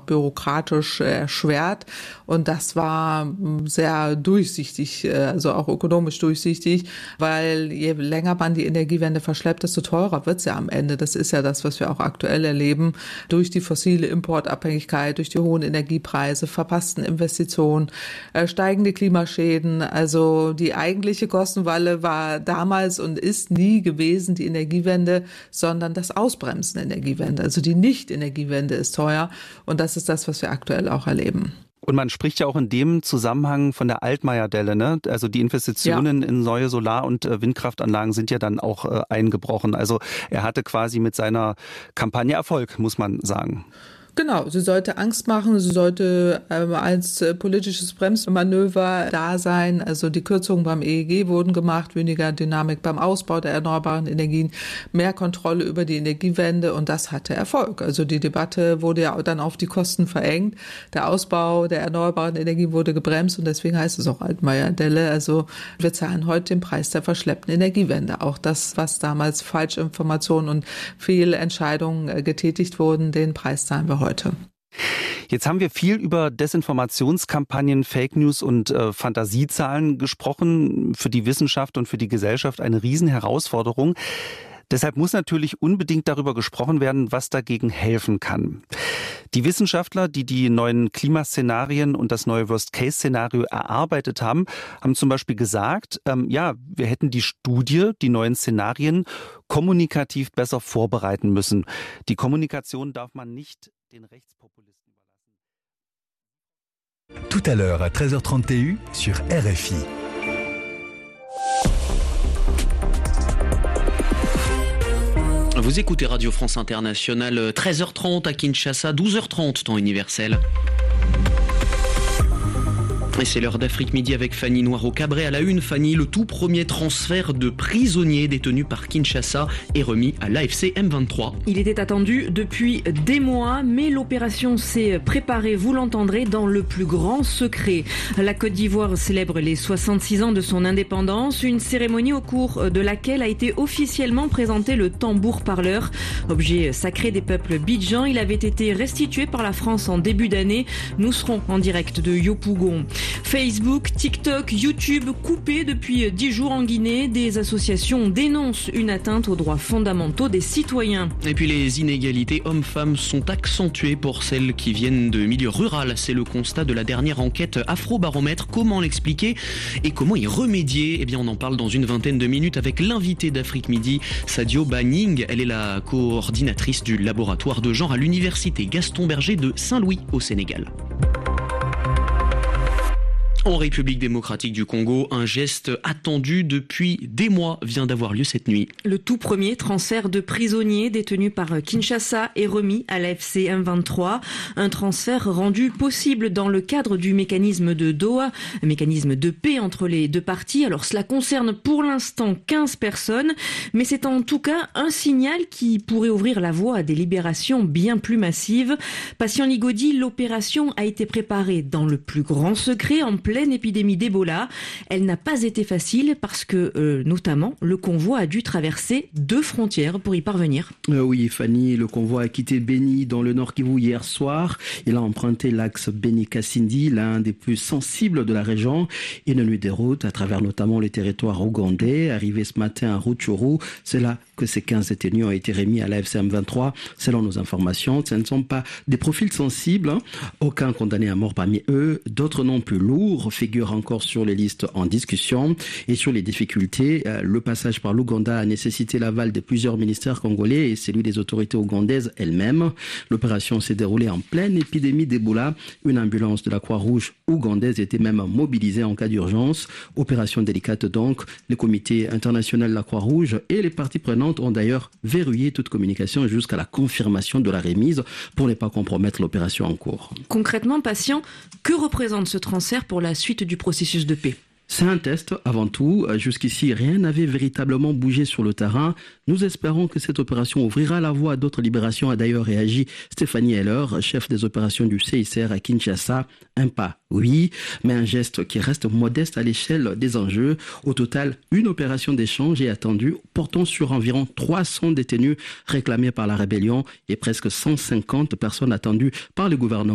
bürokratisch erschwert. Und das war sehr durchsichtig, also auch ökonomisch durchsichtig, weil je länger man die Energiewende verschleppt, desto teurer wird's ja am Ende. Das ist ja das, was wir auch aktuell erleben. Durch die fossile Importabhängigkeit, durch die hohen Energiepreise, verpassten Investitionen, steigende Klimaschäden. Also die eigentliche Kostenfalle war damals und ist nie gewesen die Energiewende, sondern das Ausbremsen der Energiewende. Also die Nicht-Energiewende ist teuer und das ist das, was wir aktuell auch erleben. Und man spricht ja auch in dem Zusammenhang von der Altmaier-Delle, ne? Also die Investitionen in neue Solar- und Windkraftanlagen sind ja dann auch eingebrochen. Also er hatte quasi mit seiner Kampagne Erfolg, muss man sagen. Genau, sie sollte Angst machen, sie sollte als politisches Bremsmanöver da sein. Also die Kürzungen beim EEG wurden gemacht, weniger Dynamik beim Ausbau der erneuerbaren Energien, mehr Kontrolle über die Energiewende und das hatte Erfolg. Also die Debatte wurde ja dann auf die Kosten verengt. Der Ausbau der erneuerbaren Energien wurde gebremst und deswegen heißt es auch Altmaier-Delle. Also wir zahlen heute den Preis der verschleppten Energiewende. Auch das, was damals Falschinformationen und Fehlentscheidungen getätigt wurden, den Preis zahlen wir heute. Jetzt haben wir viel über Desinformationskampagnen, Fake News und Fantasiezahlen gesprochen. Für die Wissenschaft und für die Gesellschaft eine Riesenherausforderung. Deshalb muss natürlich unbedingt darüber gesprochen werden, was dagegen helfen kann. Die Wissenschaftler, die die neuen Klimaszenarien und das neue Worst-Case-Szenario erarbeitet haben, haben zum Beispiel gesagt, wir hätten die neuen Szenarien kommunikativ besser vorbereiten müssen. Die Kommunikation darf man nicht den Rechtspopulisten überlassen. Tout à l'heure à 13h30 TU sur RFI. Vous écoutez Radio France Internationale, 13h30 à Kinshasa, 12h30 temps universel. Et c'est l'heure d'Afrique Midi avec Fanny Noiro-Cabré à la une. Fanny, le tout premier transfert de prisonniers détenus par Kinshasa est remis à l'AFC M23. Il était attendu depuis des mois, mais l'opération s'est préparée, vous l'entendrez, dans le plus grand secret. La Côte d'Ivoire célèbre les 66 ans de son indépendance, une cérémonie au cours de laquelle a été officiellement présenté le tambour parleur. Objet sacré des peuples bidjans, il avait été restitué par la France en début d'année. Nous serons en direct de Yopougon. Facebook, TikTok, YouTube coupés depuis 10 jours en Guinée. Des associations dénoncent une atteinte aux droits fondamentaux des citoyens. Et puis les inégalités hommes-femmes sont accentuées pour celles qui viennent de milieux ruraux. C'est le constat de la dernière enquête Afrobaromètre. Comment l'expliquer et comment y remédier ? Eh bien, on en parle dans une vingtaine de minutes avec l'invitée d'Afrique Midi, Sadio Banning. Elle est la coordinatrice du laboratoire de genre à l'université Gaston Berger de Saint-Louis au Sénégal. En République démocratique du Congo, un geste attendu depuis des mois vient d'avoir lieu cette nuit. Le tout premier transfert de prisonniers détenus par Kinshasa est remis à l'AFC M23. Un transfert rendu possible dans le cadre du mécanisme de Doha, un mécanisme de paix entre les deux parties. Alors cela concerne pour l'instant 15 personnes, mais c'est en tout cas un signal qui pourrait ouvrir la voie à des libérations bien plus massives. Patient Ligodi, l'opération a été préparée dans le plus grand secret, en pleine épidémie d'Ebola. Elle n'a pas été facile parce que, notamment, le convoi a dû traverser 2 frontières pour y parvenir. Oui, Fanny, le convoi a quitté Beni dans le Nord Kivu hier soir. Il a emprunté l'axe Beni-Kasindi, l'un des plus sensibles de la région. Une nuit de route à travers notamment le territoire ougandais. Arrivé ce matin à Rutshuru, c'est là que ces 15 détenus ont été remis à l'AFC M23. Selon nos informations, ce ne sont pas des profils sensibles. Aucun condamné à mort parmi eux. D'autres noms plus lourds figurent encore sur les listes en discussion. Et sur les difficultés, le passage par l'Ouganda a nécessité l'aval de plusieurs ministères congolais et celui des autorités ougandaises elles-mêmes. L'opération s'est déroulée en pleine épidémie d'Ebola. Une ambulance de la Croix-Rouge ougandaise était même mobilisée en cas d'urgence. Opération délicate donc. Le comité international de la Croix-Rouge et les parties prenantes ont d'ailleurs verrouillé toute communication jusqu'à la confirmation de la remise pour ne pas compromettre l'opération en cours. Concrètement, patient, que représente ce transfert pour la suite du processus de paix ? C'est un test avant tout. Jusqu'ici, rien n'avait véritablement bougé sur le terrain. Nous espérons que cette opération ouvrira la voie à d'autres libérations, a d'ailleurs réagi Stéphanie Heller, chef des opérations du CICR à Kinshasa. Un pas, oui, mais un geste qui reste modeste à l'échelle des enjeux. Au total, une opération d'échange est attendue, portant sur environ 300 détenus réclamés par la rébellion et presque 150 personnes attendues par le gouvernement